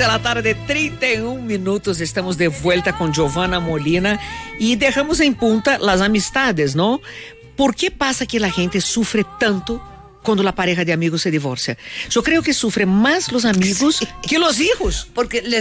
la tarde, 31 minutos. Estamos de vuelta con Giovanna Molina y dejamos en punta las amistades, ¿no? ¿Por qué pasa que la gente sufre tanto cuando la pareja de amigos se divorcia? Yo creo que sufren más los amigos que los hijos. Porque les